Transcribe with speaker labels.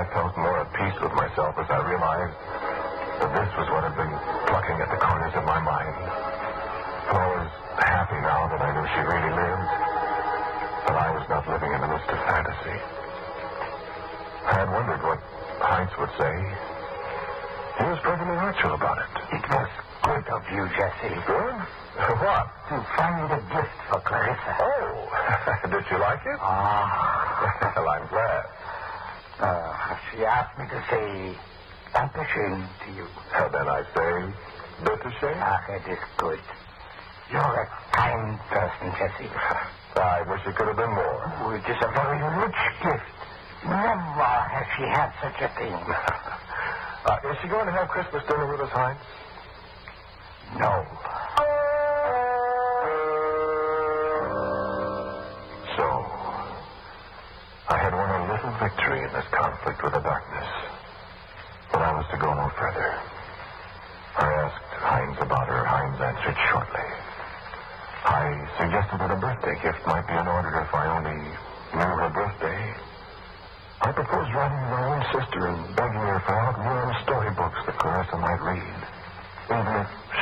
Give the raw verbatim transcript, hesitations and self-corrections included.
Speaker 1: I felt more at peace with myself as I realized that this was what had been plucking at the corners of my mind. And I was happy now that I knew she really lived, that I was not living in the midst of fantasy. I had wondered what Heinz would say. He was perfectly natural about it.
Speaker 2: It was good of you, Jesse.
Speaker 1: Good? What?
Speaker 2: To find a gift for Clarissa.
Speaker 1: Oh, did you like it?
Speaker 2: Ah.
Speaker 1: Well, I'm glad.
Speaker 2: Uh, she asked me to say Dankeschön to you.
Speaker 1: And then I say, Bitteschön?
Speaker 2: Ah, it is good. You're a kind person, Jesse.
Speaker 1: I wish it could have been more.
Speaker 2: Oh, it is a very rich gift. Never has she had such a thing.
Speaker 1: uh, is she going to have Christmas dinner with us, Heinz?
Speaker 2: No.
Speaker 1: So, I had won a little victory in this conflict with the darkness. But I was to go no further. I asked Heinz about her. Heinz answered shortly. I suggested that a birthday gift might be in order if I only knew her birthday. I proposed writing to my own sister and begging her for outworn storybooks that Clarissa might read, even if